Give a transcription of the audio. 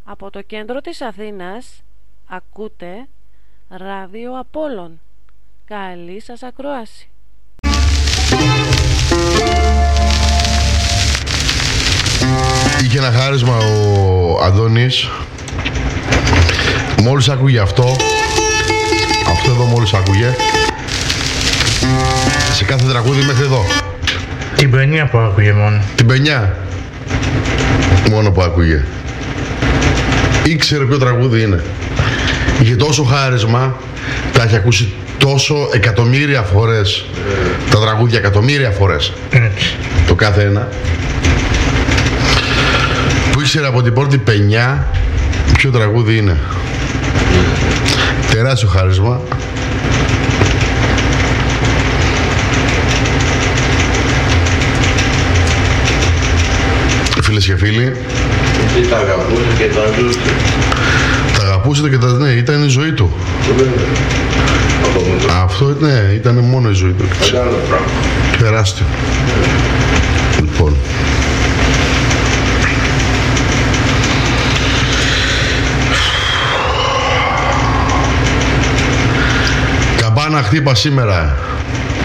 Από το κέντρο της Αθήνας ακούτε Ράδιο Απόλλων. Καλή σας ακρόαση. Είχε ένα χάρισμα ο Αντώνης. Μόλις άκουγε αυτό εδώ μόλις άκουγε, σε κάθε τραγούδι μέχρι εδώ. Την παινιά που άκουγε μόνο. Την παινιά μόνο που άκουγε. Ήξερε ποιο τραγούδι είναι. Είχε τόσο χάρισμα, τα έχει ακούσει τόσο εκατομμύρια φορές τα τραγούδια, εκατομμύρια φορές. Έτσι. Το κάθε ένα. Που ήξερε από την πρώτη παινιά ποιο τραγούδι είναι. Τεράστιο χάρισμα. Φίλες και φίλοι, τα αγαπούσε και τα ζούσε. τα αγαπούσε και τα... ναι, ήταν η ζωή του. Αυτό ναι, ήταν μόνο η ζωή του. Μεγάλο πράγμα. Τεράστιο. Λοιπόν, καμπάνα χτύπα σήμερα.